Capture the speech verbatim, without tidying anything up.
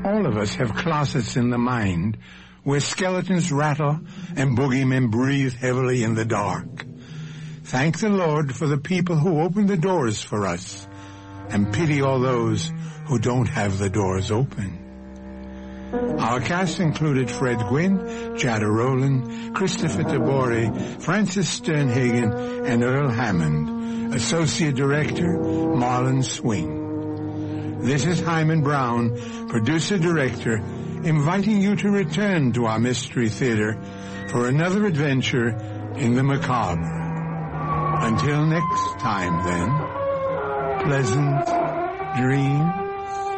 All of us have closets in the mind where skeletons rattle and boogeymen breathe heavily in the dark. Thank the Lord for the people who open the doors for us, and pity all those who don't have the doors open. Our cast included Fred Gwynn, Jada Rowland, Christopher Tabori, Francis Sternhagen, and Earl Hammond. Associate Director, Marlon Swing. This is Hyman Brown, Producer-Director, inviting you to return to our Mystery Theater for another adventure in the macabre. Until next time, then, pleasant dreams.